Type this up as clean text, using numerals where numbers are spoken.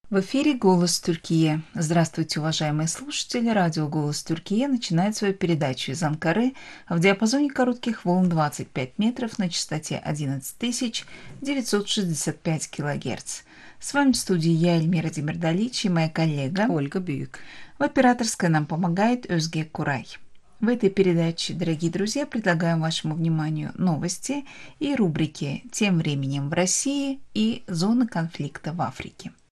В эфире «Голос Туркии». Здравствуйте, уважаемые слушатели. Радио «Голос Туркии» начинает свою передачу из Анкары в диапазоне коротких волн 25 метров на частоте 11965 килогерц. С вами в студии я, Эльмира Демирдалич, и моя коллега Ольга Бюйк. В операторской нам помогает Özge Курай. В этой передаче, дорогие друзья, предлагаем вашему вниманию новости и рубрики «Тем временем в России» и «Зоны конфликта в Африке».